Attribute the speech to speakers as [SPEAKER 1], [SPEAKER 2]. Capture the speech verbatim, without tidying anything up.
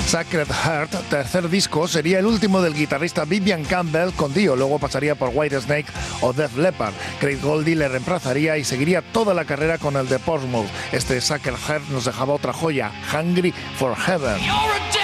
[SPEAKER 1] Sacred Heart, tercer disco, sería el último del guitarrista Vivian Campbell con Dio, luego pasaría por Whitesnake o Def Leppard. Craig Goldie le reemplazaría y seguiría toda la carrera con el de Portsmouth. Este Sacred Heart nos dejaba otra joya, Hungry for Heaven.